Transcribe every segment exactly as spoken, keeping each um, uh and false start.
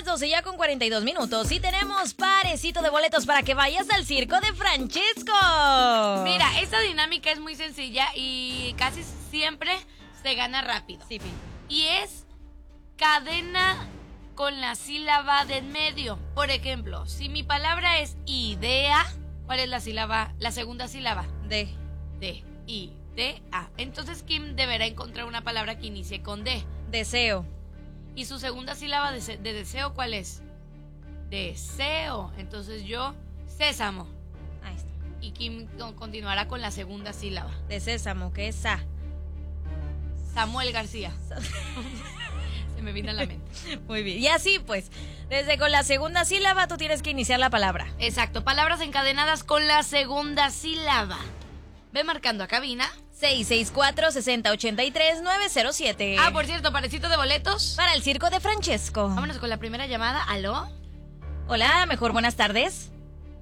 doce ya con cuarenta y dos minutos y tenemos parecito de boletos para que vayas al circo de Francesco. Mira, esta dinámica es muy sencilla y casi siempre se gana rápido. Sí, Pi. Y es cadena con la sílaba de en medio. Por ejemplo, si mi palabra es idea, ¿cuál es la sílaba? La segunda sílaba. De. De. I. D. A. Entonces Kim deberá encontrar una palabra que inicie con D. Deseo. ¿Y su segunda sílaba de, de deseo cuál es? Deseo. Entonces yo, sésamo. Ahí está. Y Kim continuará con la segunda sílaba. De sésamo, que es sa. Samuel García. Se me vino a la mente. Muy bien. Y así pues, desde con la segunda sílaba tú tienes que iniciar la palabra. Exacto, palabras encadenadas con la segunda sílaba. Ve marcando a cabina. seis seis cuatro, seis cero ocho tres, nueve cero siete. Ah, por cierto, parecito de boletos para el circo de Francesco. Vámonos con la primera llamada. ¿Aló? Hola, mejor buenas tardes.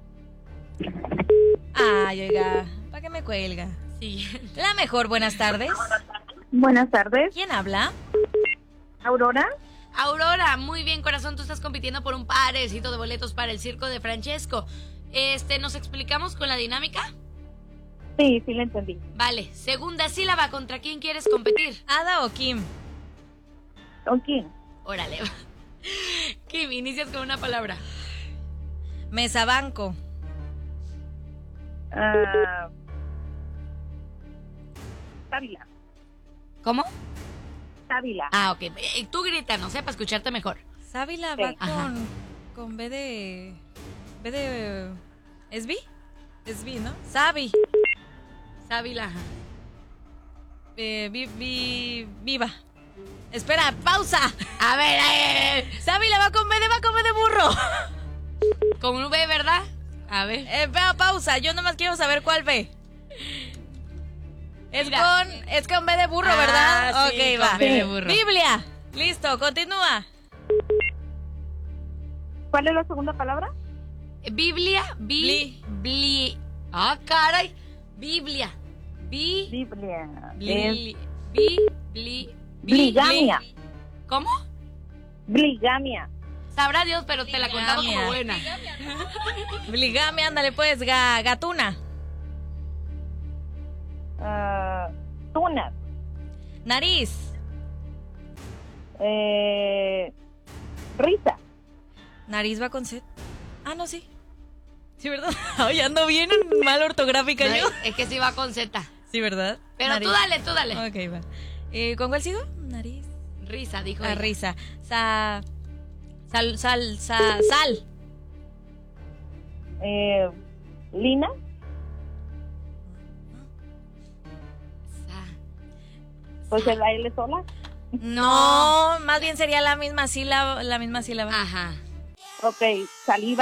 Ay, oiga, ¿para qué me cuelga? Sí. La mejor buenas tardes. Buenas tardes. ¿Quién habla? ¿Aurora? Aurora, muy bien, corazón, tú estás compitiendo por un parecito de boletos para el circo de Francesco. Este, ¿nos explicamos con la dinámica? Sí, sí la entendí. Vale, segunda sílaba, ¿contra quién quieres competir? ¿Ada o Kim? ¿Con quién? Órale. Kim, inicias con una palabra. Mesabanco. Ah, Távila. ¿Cómo? Távila. Ah, ok. Eh, Tú grita, no sé, para escucharte mejor. Sábila Sí. va Ajá. con, con B de... B de... ¿Es B? Es B, ¿no? Sabi. Sábila. ajá. Eh, vi, vi- viva. Espera, pausa. A ver, eh, Sábila va con B de va con B de burro. con un B, ¿verdad? A ver. Eh, vea, pausa. Yo nomás quiero saber cuál B. Es Mira. con, es con B de burro, Ah, ¿verdad? sí, ok, con va. B de burro. Biblia. Listo, continúa. ¿Cuál es la segunda palabra? Biblia, bi, bli. Ah, caray. Biblia. Bi, Biblia. Es bli, bi, bli, bi, Bligamia. bli. ¿Cómo? Bligamia. Sabrá Dios, pero te la contamos Bligamia. como buena. Bligame, ándale pues, ga- gatuna. Ah, Tunas. Nariz. Eh, Risa. Nariz va con Z. Ah, no, sí. Sí, ¿verdad? Ay, ando bien en mal ortográfica No, yo. es que sí va con Z. Sí, ¿verdad? Pero Nariz. tú dale, tú dale. Ok, va. Eh, ¿Con cuál sigo? Nariz. Risa, dijo Ah, ella. risa. Sa... Sal, sal, sa- sal. Eh, Lina. Sa- Pues el L sola. No, más bien sería la misma sílaba, la misma sílaba. Ajá. Ok. Saliva.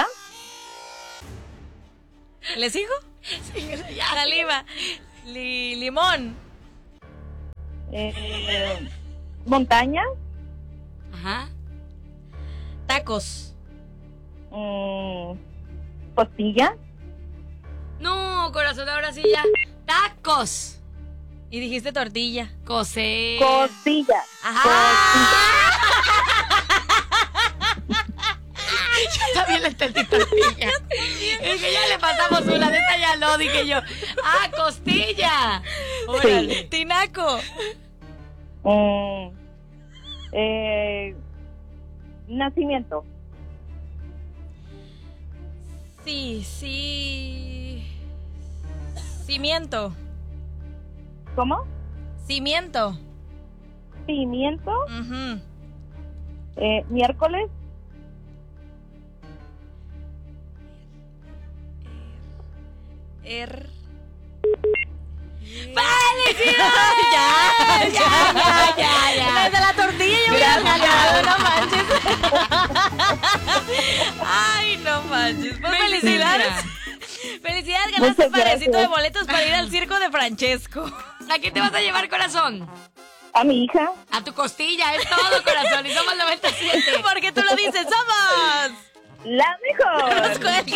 ¿Le sigo? Saliva. Li- limón. Eh, montaña. Ajá. Tacos. Mm, costilla. No, corazón, ahora sí ya. Tacos. Y dijiste tortilla. Coser. Costilla. Ajá. Yo también le entendí tortilla. Es que ya le pasamos una de esta, ya no, dije yo. Ah, costilla. Órale. Tinaco. Mm, eh, nacimiento. Sí, sí. Cimiento. ¿Cómo? Cimiento. Pimiento. Ujú. Eh, miércoles. Er. ¡Felicidades! ya, ya, ya, ya, ya. Desde la tortilla yo hubiera ganado, no manches. Ay, no manches. Pues felicidades. Felicidades, ganaste Muchas parecito gracias. de boletos para ir al circo de Francesco. ¿A qué te vas a llevar, corazón? A mi hija. A tu costilla, es todo, corazón. Y somos noventa y siete. Porque tú lo dices, somos La mejor. los cuelgues.